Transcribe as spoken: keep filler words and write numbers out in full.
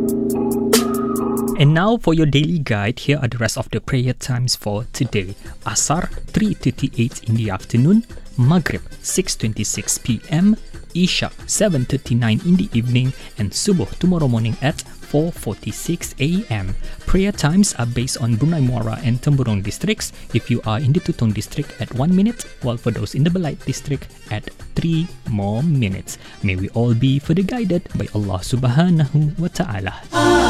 And now for your daily guide, here are the rest of the prayer times for today. Asar, three thirty-eight in the afternoon. Maghrib, six twenty-six p m. Isha, seven thirty-nine in the evening. And Subuh tomorrow morning at four forty-six a m. Prayer times are based on Brunei Muara and Temburong districts. If you are in the Tutong district at one minute, while for those in the Belait district at three more minutes. May we all be further guided by Allah Subhanahu wa Ta'ala.